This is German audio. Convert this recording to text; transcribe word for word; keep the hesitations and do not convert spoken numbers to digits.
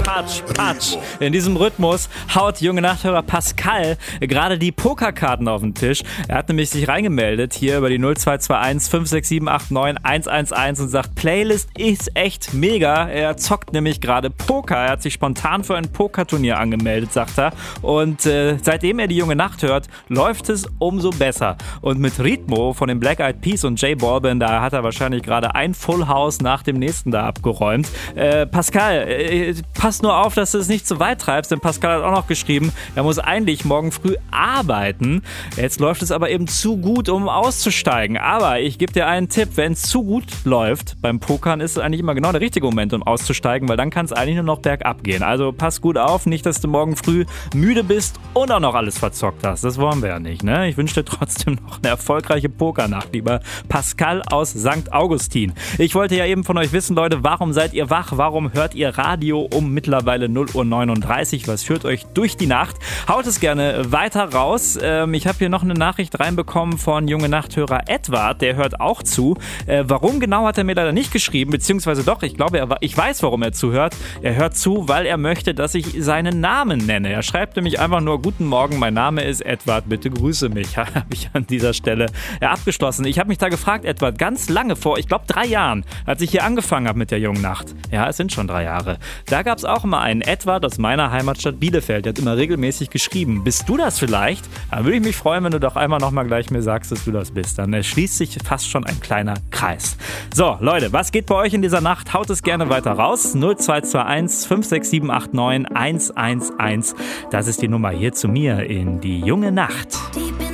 Patsch, Patsch. In diesem Rhythmus haut junge Nachthörer Pascal gerade die Pokerkarten auf den Tisch. Er hat nämlich sich reingemeldet hier über die null zwei zwei eins fünf sechs sieben acht neun eins eins eins und sagt, Playlist ist echt mega. Er zockt nämlich gerade Poker. Er hat sich spontan für ein Pokerturnier angemeldet, sagt er. Und äh, seitdem er die junge Nacht hört, läuft es umso besser. Und mit Ritmo von den Black Eyed Peas und J Balvin, da hat er wahrscheinlich gerade ein Full House nach dem nächsten da abgeräumt. Äh, Pascal, äh, pass nur auf, dass du es nicht zu weit treibst, denn Pascal hat auch noch geschrieben, er muss eigentlich morgen früh arbeiten. Jetzt läuft es aber eben zu gut, um auszusteigen. Aber ich gebe dir einen Tipp, wenn es zu gut läuft beim Pokern, ist es eigentlich immer genau der richtige Moment, um auszusteigen, weil dann kann es eigentlich nur noch bergab gehen. Also pass gut auf, nicht, dass du morgen früh müde bist und auch noch alles verzockt hast. Das wollen wir ja nicht, ne? Ich wünsche dir trotzdem noch eine erfolgreiche Pokernacht, lieber Pascal aus Sankt Augustin. Ich wollte ja eben von euch wissen, Leute, warum seid ihr wach? Warum hört ihr Radio um mittlerweile null Uhr neununddreißig? Was führt euch durch die Nacht? Haut es gerne weiter raus. Ähm, ich habe hier noch eine Nachricht reinbekommen von junge Nachthörer Edward, der hört auch zu. Äh, warum genau hat er mir leider nicht geschrieben, beziehungsweise doch, ich glaube, er, ich weiß, warum er zuhört. Er hört zu, weil er möchte, dass ich seinen Namen nenne. Er schreibt nämlich einfach nur, guten Morgen, mein Name ist Edward, bitte grüße mich. Habe ich an dieser Stelle ja, abgeschlossen. Ich habe mich da gefragt, Edward, ganz lange vor, ich glaube drei Jahren, als ich hier angefangen habe mit der jungen Nacht. Ja, es sind schon drei Jahre. Da gab es auch immer einen Edward aus meiner Heimatstadt Bielefeld. Der hat immer regelmäßig geschrieben. Bist du das vielleicht? Dann würde ich mich freuen, wenn du doch einmal nochmal gleich mir sagst, dass du das bist. Dann schließt sich fast schon ein kleiner Kreis. So, Leute, was geht bei euch in dieser Nacht? Haut es gerne weiter raus. null zwei zwei eins fünf sechs sieben acht neun eins eins eins. Das ist die Nummer hier zu mir in die junge Nacht.